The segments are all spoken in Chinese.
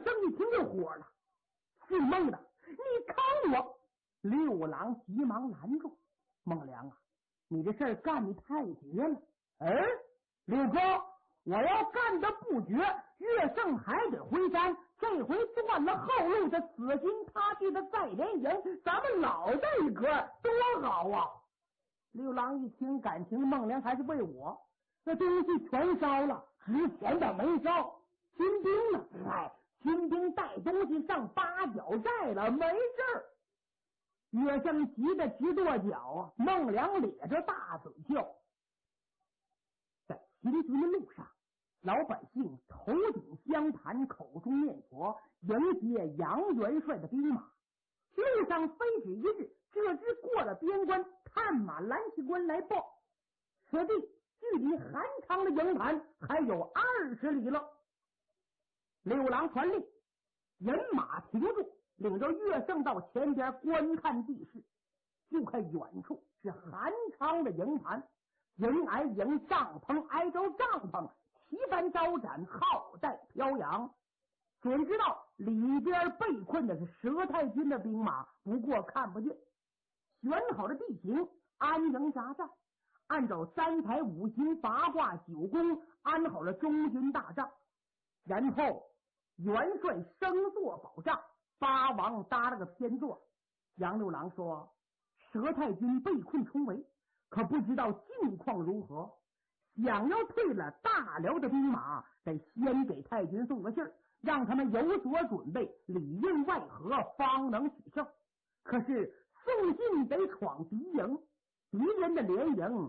胜一听就火了，姓孟的，你看我！六郎急忙拦住孟良啊，你这事儿干得太绝了！六哥，我要干的不绝，岳胜还得回山，这回断了后路，这死心塌地的再连营，咱们老在一块儿多好啊！六郎一听，感情孟良还是为我，那东西全烧了，值钱的没烧。军兵呢？军兵带东西上八角寨了，没事儿。岳胜急得直跺脚啊！孟良咧着大嘴笑。在行军的路上，老百姓头顶香坛，口中念佛，迎接杨元帅的兵马。路上非止一日，这支过了边关，探马蓝旗官来报，此地距离韩昌的营盘还有20里了。六郎传令，人马停住，领着岳胜到前边观看地势。就看远处是韩昌的营盘，营挨营，帐篷挨着帐篷，旗帆招展，号带飘扬。准知道里边被困的是佘太君的兵马，不过看不见。选好了地形，安营扎寨，按照3台5行8卦9宫安好了中军大帐。然后元帅升座宝帐，8王搭了个偏座。杨六郎说，佘太君被困重围，可不知道境况如何，想要退了大辽的兵马，得先给太君送个信儿，让他们有所准备，里应外合，方能取胜。可是送信得闯敌营，敌人的连营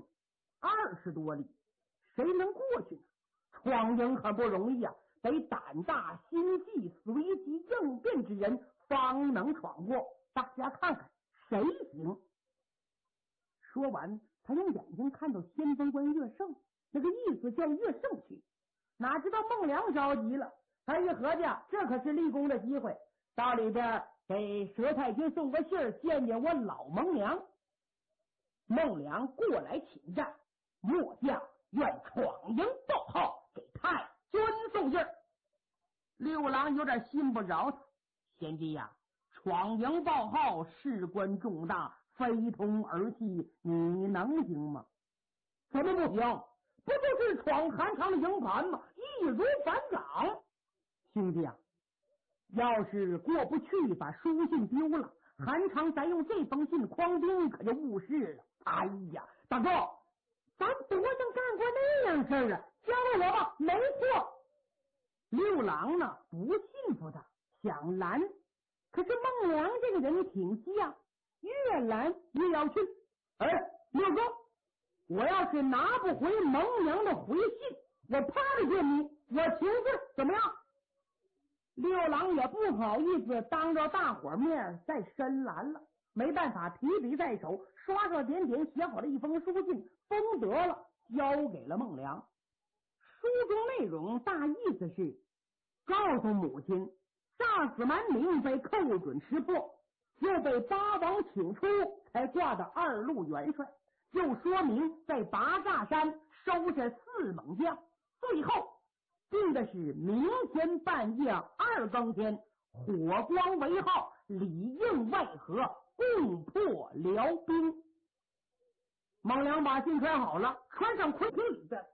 20多里，谁能过去呢？闯营很不容易啊，得胆大心细、随机应变之人方能闯过。大家看看谁行。说完，他用眼睛看到先锋官岳胜，那个意思叫岳胜去。哪知道孟良着急了，他一合计，这可是立功的机会，到里边给佘太君送个信儿，见见我老孟良。孟良过来请战，末将愿闯营报号，给太君送信儿。六郎有点信不着他，贤弟呀，闯营报号事关重大，非同儿戏，你能行吗？怎么不行？不就是闯韩昌的营盘吗？易如反掌。兄弟啊，要是过不去，把书信丢了，韩昌咱用这封信诓兵，可就误事了。哎呀，大哥，咱多能干过那样事儿啊！交给我吧。没错。六郎呢，不信服他，想拦，可是孟良这个人挺犟，越拦越要去。六哥，我要是拿不回孟良的回信，我啪的见你，我请罪，怎么样？六郎也不好意思当着大伙面再深拦了，没办法，提笔在手，刷刷点点写好了一封书信，封得了，交给了孟良。书中内容大意思是告诉母亲，诈死瞒名被寇准识破，又被8王请出，才挂的2路元帅，又说明在拔栅山收下4猛将，最后定的是明天半夜2更天，火光为号，里应外合，共破辽兵。孟良把信传好了，穿上盔盔里边，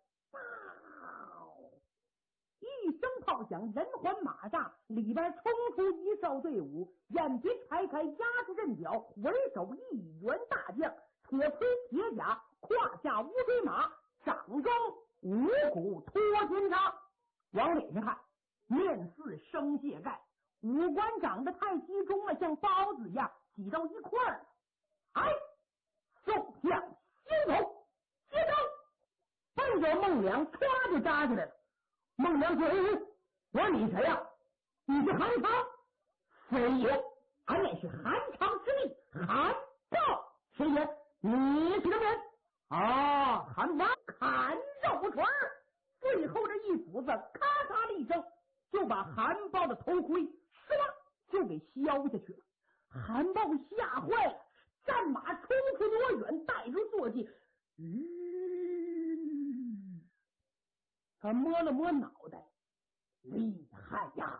一声炮响，人环马栅，里边冲出一哨队伍，眼皮排开，压着阵脚，为首一员大将，铁盔铁甲，胯下乌骓马，掌中五股托天叉。往脸上看，面似生蟹盖，五官长得太集中了，像包子一样挤到一块儿。宋将先头接招，奔着孟良唰就扎起来了。孟良说：“我说你谁呀？你是韩昌？非有，俺乃是韩昌之力，韩豹。谁也？你是什么人？韩王砍肉锤。”最后这一斧子，咔嚓的一声，就把韩豹的头盔唰就给削下去了。韩豹吓坏了，战马冲出多远，带着坐骑，他摸了摸脑袋，厉害呀！